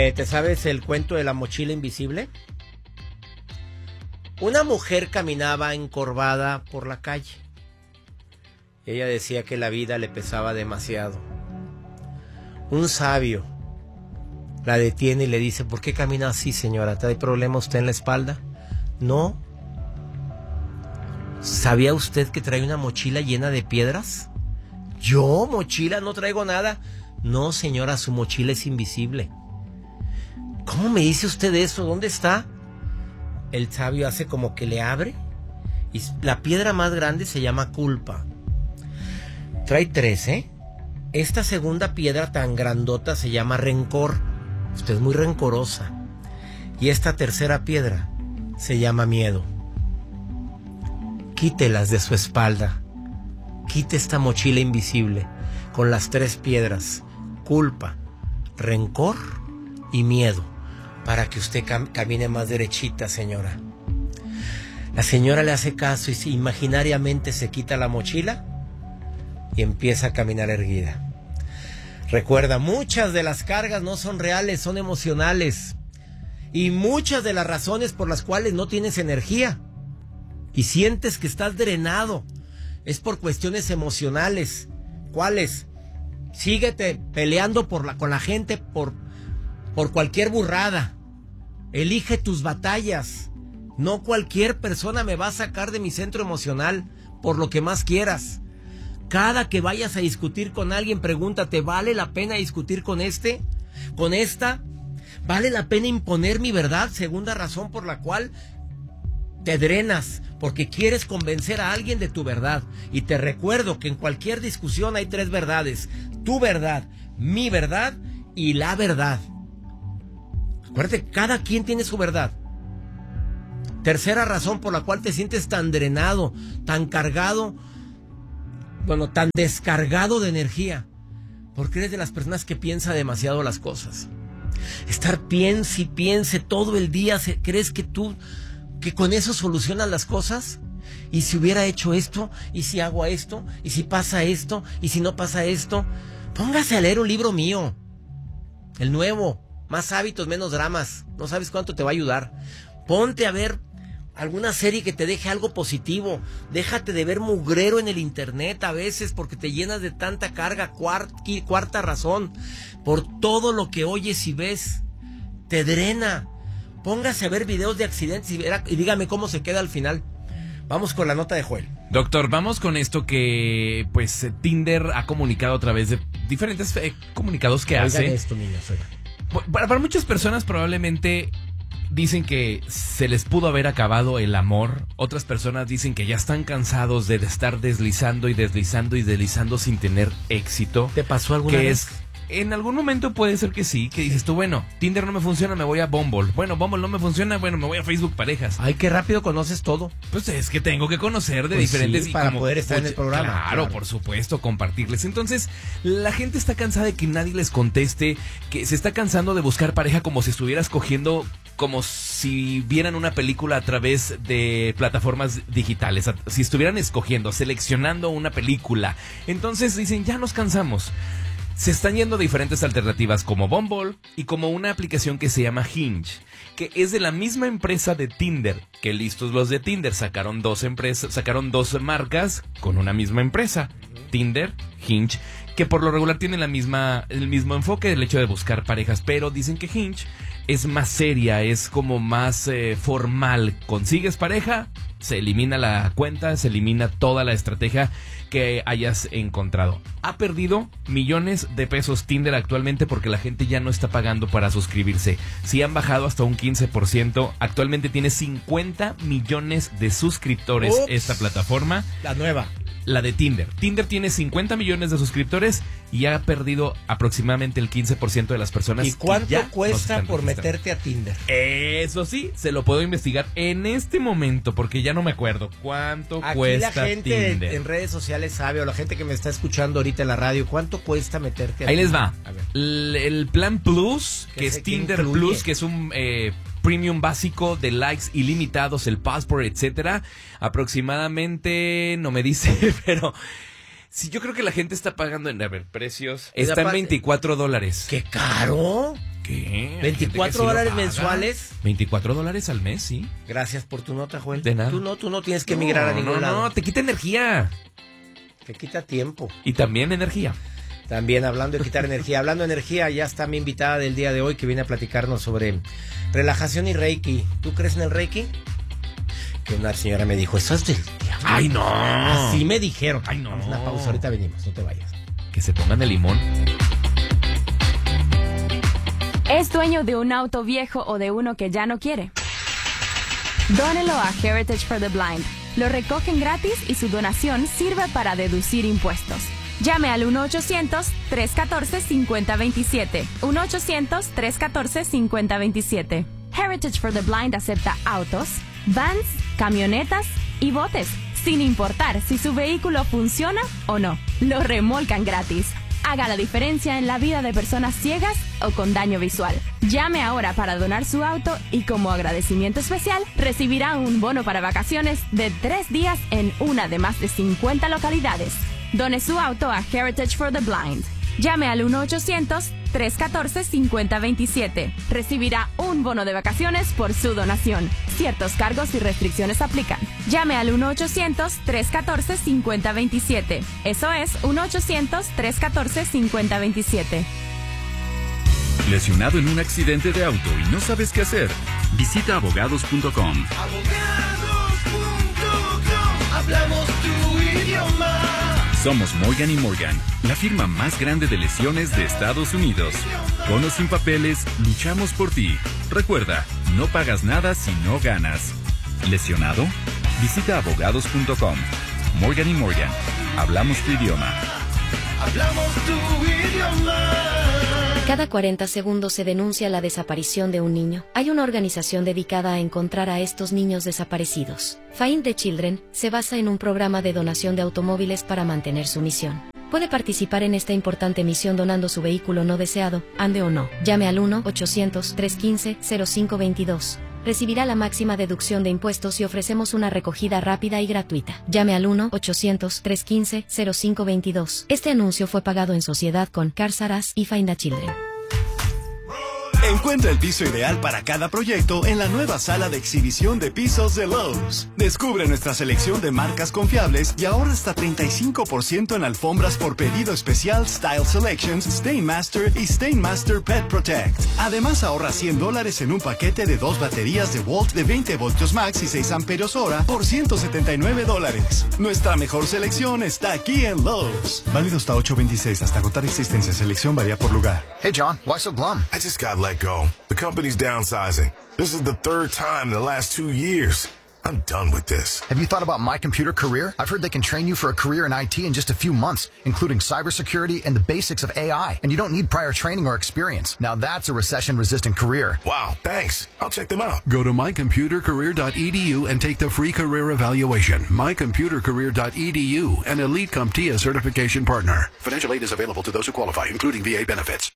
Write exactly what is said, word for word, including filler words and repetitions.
Eh, ¿Te sabes el cuento de la mochila invisible? Una mujer caminaba encorvada por la calle. Ella decía que la vida le pesaba demasiado. Un sabio la detiene y le dice: ¿por qué camina así, señora? ¿Trae problema usted en la espalda? No. ¿Sabía usted que trae una mochila llena de piedras? ¿Yo? ¿Mochila? No traigo nada. No, señora, su mochila es invisible. ¿Cómo me dice usted eso? ¿Dónde está? El sabio hace como que le abre y la piedra más grande se llama culpa. Trae tres, ¿eh? Esta segunda piedra tan grandota se llama rencor. Usted es muy rencorosa. Y esta tercera piedra se llama miedo. Quítelas de su espalda. Quite esta mochila invisible con las tres piedras: culpa, rencor y miedo, para que usted cam- camine más derechita, señora. La señora le hace caso y imaginariamente se quita la mochila y empieza a caminar erguida. Recuerda, muchas de las cargas no son reales, son emocionales. Y muchas de las razones por las cuales no tienes energía y sientes que estás drenado es por cuestiones emocionales. ¿Cuáles? Síguete peleando por la, con la gente por, por cualquier burrada. Elige tus batallas. No cualquier persona me va a sacar de mi centro emocional por lo que más quieras. Cada que vayas a discutir con alguien, pregúntate: ¿vale la pena discutir con este? ¿Con esta? ¿Vale la pena imponer mi verdad? Segunda razón por la cual te drenas, porque quieres convencer a alguien de tu verdad. Y te recuerdo que en cualquier discusión hay tres verdades: tu verdad, mi verdad y la verdad. Acuérdate, cada quien tiene su verdad. Tercera razón por la cual te sientes tan drenado, tan cargado, bueno, tan descargado de energía, porque eres de las personas que piensa demasiado las cosas. Estar piense y piense todo el día, ¿crees que tú, que con eso solucionas las cosas? ¿Y si hubiera hecho esto? ¿Y si hago esto? ¿Y si pasa esto? ¿Y si no pasa esto? Póngase a leer un libro mío, el nuevo, Más hábitos, menos dramas. No sabes cuánto te va a ayudar. Ponte a ver alguna serie que te deje algo positivo. Déjate de ver mugrero en el internet a veces, porque te llenas de tanta carga. Cuart, cuarta razón, por todo lo que oyes y ves, te drena. Póngase a ver videos de accidentes y, verá, y dígame cómo se queda al final. Vamos con la nota de Joel. Doctor, vamos con esto que pues Tinder ha comunicado a través de diferentes eh, comunicados que Oigan hace. esto, niños, oigan. Para, para muchas personas probablemente dicen que se les pudo haber acabado el amor. Otras personas dicen que ya están cansados de estar deslizando y deslizando y deslizando sin tener éxito. ¿Te pasó alguna que vez? Es, en algún momento puede ser que sí, que dices tú, bueno, Tinder no me funciona, me voy a Bumble. Bueno, Bumble no me funciona, bueno, me voy a Facebook Parejas. Ay, qué rápido conoces todo. Pues es que tengo que conocer de Pues diferentes... sí, y para como, poder estar pues, en el programa. Claro, Claro, por supuesto, compartirles. Entonces, la gente está cansada de que nadie les conteste, que se está cansando de buscar pareja como si estuvieras cogiendo, como si vieran una película a través de plataformas digitales, si estuvieran escogiendo, seleccionando una película. Entonces dicen, ya nos cansamos. Se están yendo diferentes alternativas como Bumble y como una aplicación que se llama Hinge, que es de la misma empresa de Tinder, que listos los de Tinder, sacaron dos empresas, sacaron dos marcas con una misma empresa, Tinder, Hinge, que por lo regular tienen la misma, el mismo enfoque del hecho de buscar parejas, pero dicen que Hinge es más seria, es como más eh, formal. Consigues pareja, se elimina la cuenta, se elimina toda la estrategia que hayas encontrado. Ha perdido millones de pesos Tinder actualmente porque la gente ya no está pagando para suscribirse. Sí han bajado hasta un quince por ciento. Actualmente tiene cincuenta millones de suscriptores. Ups. Esta plataforma. La nueva. La de Tinder. Tinder tiene cincuenta millones de suscriptores y ha perdido aproximadamente el quince por ciento de las personas. ¿Y cuánto ya cuesta por meterte a Tinder? Eso sí, se lo puedo investigar en este momento porque ya no me acuerdo cuánto Aquí cuesta la gente Tinder. En redes sociales sabe, o la gente que me está escuchando ahorita en la radio, ¿cuánto cuesta meterte a Ahí Tinder? les va. El, el plan Plus, que es Tinder Plus, que es un... Eh, premium básico de likes ilimitados, el passport, etcétera. Aproximadamente, no me dice, pero sí, yo creo que la gente está pagando en, a ver, precios. Está en veinticuatro dólares. ¡Qué caro! qué? veinticuatro dólares mensuales. veinticuatro dólares al mes, sí. Gracias por tu nota, Joel. De nada. Tú no, tú no tienes que emigrar no, a ningún no, lado. No, te quita energía. Te quita tiempo. Y también energía. También hablando de quitar energía. Hablando de energía, ya está mi invitada del día de hoy que viene a platicarnos sobre relajación y Reiki. ¿Tú crees en el Reiki? Que una señora me dijo, eso es del diablo. ¡Ay, no! Así me dijeron. ¡Ay, no! Vamos a una pausa, ahorita venimos, no te vayas. Que se pongan de limón. ¿Es dueño de un auto viejo o de uno que ya no quiere? Dónelo a Heritage for the Blind. Lo recogen gratis y su donación sirve para deducir impuestos. Llame al uno ochocientos, tres uno cuatro, cinco cero dos siete. uno ochocientos, tres uno cuatro, cinco cero dos siete. Heritage for the Blind acepta autos, vans, camionetas y botes, sin importar si su vehículo funciona o no. Lo remolcan gratis. Haga la diferencia en la vida de personas ciegas o con daño visual. Llame ahora para donar su auto y como agradecimiento especial recibirá un bono para vacaciones de tres días en una de más de cincuenta localidades. Done su auto a Heritage for the Blind. Llame al uno ochocientos, tres uno cuatro, cinco cero dos siete. Recibirá un bono de vacaciones por su donación. Ciertos cargos y restricciones aplican. Llame al uno ochocientos, tres uno cuatro, cinco cero dos siete. Eso es uno ochocientos, tres uno cuatro, cinco cero dos siete. ¿Lesionado en un accidente de auto y no sabes qué hacer? Visita abogados punto com. abogados punto com. Hablamos tu idioma. Somos Morgan y Morgan, la firma más grande de lesiones de Estados Unidos. Con o sin papeles, luchamos por ti. Recuerda, no pagas nada si no ganas. ¿Lesionado? Visita abogados punto com. Morgan y Morgan, hablamos tu idioma. Hablamos tu idioma. Cada cuarenta segundos se denuncia la desaparición de un niño. Hay una organización dedicada a encontrar a estos niños desaparecidos. Find the Children se basa en un programa de donación de automóviles para mantener su misión. Puede participar en esta importante misión donando su vehículo no deseado, ande o no. Llame al uno ochocientos, tres uno cinco, cero cinco dos dos. Recibirá la máxima deducción de impuestos y ofrecemos una recogida rápida y gratuita. Llame al uno ochocientos, tres uno cinco, cero cinco dos dos. Este anuncio fue pagado en sociedad con Cars R Us y Find the Children. Encuentra el piso ideal para cada proyecto en la nueva sala de exhibición de pisos de Lowe's. Descubre nuestra selección de marcas confiables y ahorra hasta treinta y cinco por ciento en alfombras por pedido especial Style Selections, Stainmaster y Stainmaster Pet Protect. Además ahorra cien dólares en un paquete de dos baterías de Walt de veinte voltios max y seis amperios hora por ciento setenta y nueve dólares. Nuestra mejor selección está aquí en Lowe's. Válido hasta ocho veintiséis, hasta agotar existencia. Selección varía por lugar. Hey John, why so glum? I just got let go. The company's downsizing. This is the third time in the last two years. I'm done with this. Have you thought about My Computer Career? I've heard they can train you for a career in I T in just a few months, including cybersecurity and the basics of A I. And you don't need prior training or experience. Now that's a recession-resistant career. Wow, thanks. I'll check them out. Go to my computer career dot e d u and take the free career evaluation. my computer career dot e d u, an Elite CompTIA certification partner. Financial aid is available to those who qualify, including V A benefits.